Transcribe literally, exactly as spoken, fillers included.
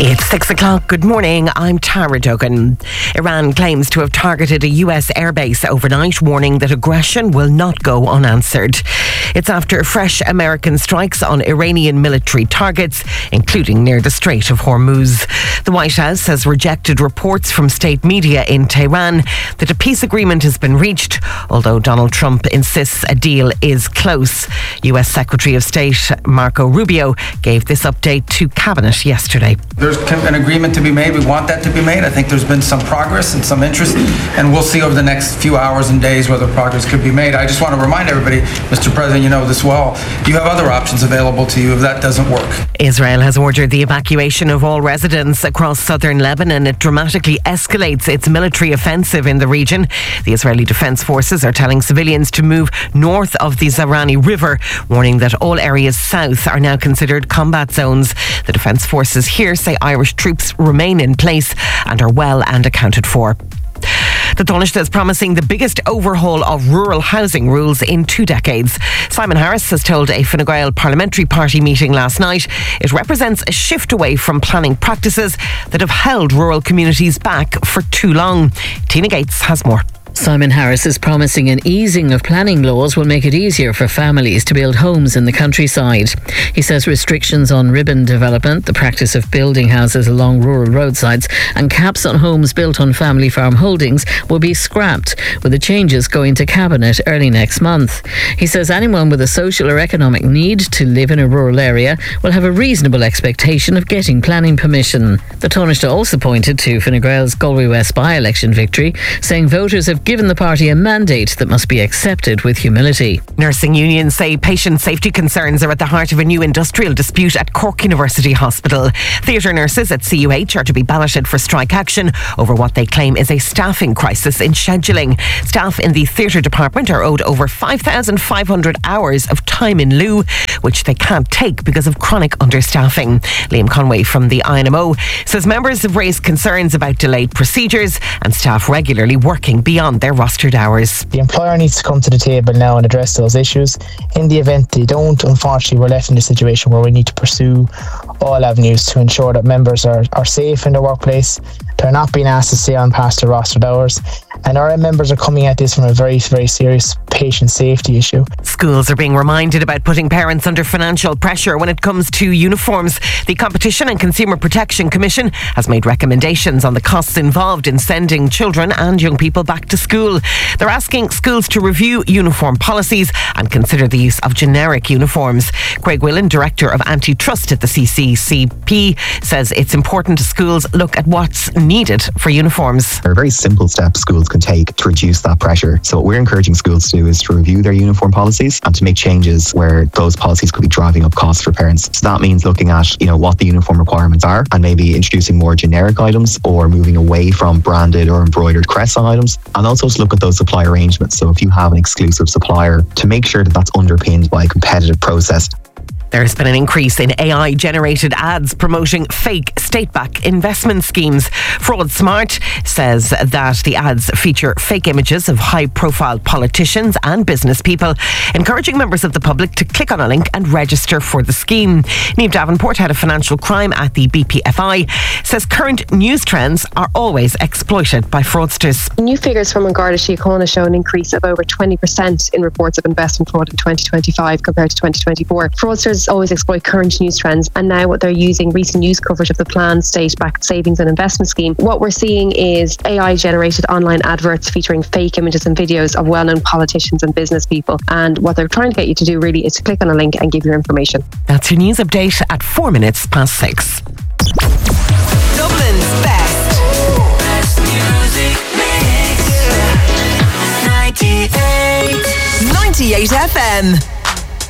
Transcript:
It's six o'clock. Good morning. I'm Tara Duggan. Iran claims to have targeted a U S airbase overnight, warning that aggression will not go unanswered. It's after fresh American strikes on Iranian military targets, including near the Strait of Hormuz. The White House has rejected reports from state media in Tehran that a peace agreement has been reached, although Donald Trump insists a deal is close. U S Secretary of State Marco Rubio gave this update to Cabinet yesterday. There's an agreement to be made. We want that to be made. I think there's been some progress and some interest, and we'll see over the next few hours and days whether progress could be made. I just want to remind everybody, Mister President, you know this well, you have other options available to you if that doesn't work. Israel has ordered the evacuation of all residents across southern Lebanon. It dramatically escalates its military offensive in the region. The Israeli Defense Forces are telling civilians to move north of the Zahrani River, warning that all areas south are now considered combat zones. The Defense Forces here say Irish troops remain in place and are well and accounted for. The Taoiseach is promising the biggest overhaul of rural housing rules in two decades. Simon Harris has told a Fine Gael parliamentary party meeting last night it represents a shift away from planning practices that have held rural communities back for too long. Tina Gates has more. Simon Harris is promising an easing of planning laws will make it easier for families to build homes in the countryside. He says restrictions on ribbon development, the practice of building houses along rural roadsides, and caps on homes built on family farm holdings will be scrapped, with the changes going to Cabinet early next month. He says anyone with a social or economic need to live in a rural area will have a reasonable expectation of getting planning permission. The Taoiseach also pointed to Fine Gael's Galway West by-election victory, saying voters have given the party a mandate that must be accepted with humility. Nursing unions say patient safety concerns are at the heart of a new industrial dispute at Cork University Hospital. Theatre nurses at C U H are to be balloted for strike action over what they claim is a staffing crisis in scheduling. Staff in the theatre department are owed over five thousand five hundred hours of time in lieu, which they can't take because of chronic understaffing. Liam Conway from the I N M O says members have raised concerns about delayed procedures and staff regularly working beyond their rostered hours. The employer needs to come to the table now and address those issues. In the event they don't, unfortunately, we're left in a situation where we need to pursue all avenues to ensure that members are, are safe in their workplace. They're not being asked to stay on past their rostered hours. And our members are coming at this from a very, very serious patient safety issue. Schools are being reminded about putting parents under financial pressure when it comes to uniforms. The Competition and Consumer Protection Commission has made recommendations on the costs involved in sending children and young people back to school. They're asking schools to review uniform policies and consider the use of generic uniforms. Craig Whelan, Director of Antitrust at the C C C P, says it's important schools look at what's needed for uniforms. There are very simple steps schools can take to reduce that pressure. So what we're encouraging schools to do is to review their uniform policies and to make changes where those policies could be driving up costs for parents. So that means looking at, you know, what the uniform requirements are and maybe introducing more generic items or moving away from branded or embroidered crest on items, and also to look at those supply arrangements. So if you have an exclusive supplier, to make sure that that's underpinned by a competitive process. There's been an increase in A I-generated ads promoting fake state-backed investment schemes. FraudSmart says that the ads feature fake images of high-profile politicians and business people, encouraging members of the public to click on a link and register for the scheme. Niamh Davenport, head of financial crime at the B P F I, says current news trends are always exploited by fraudsters. New figures from An Garda Síochána show an increase of over twenty percent in reports of investment fraud in twenty twenty-five compared to twenty twenty-four. Fraudsters always exploit current news trends, and now what they're using recent news coverage of the planned state-backed savings and investment scheme. What we're seeing is A I-generated online adverts featuring fake images and videos of well-known politicians and business people, and what they're trying to get you to do really is to click on a link and give your information. That's your news update at four minutes past six. Dublin's best, best music mix, ninety-eight, ninety-eight F M.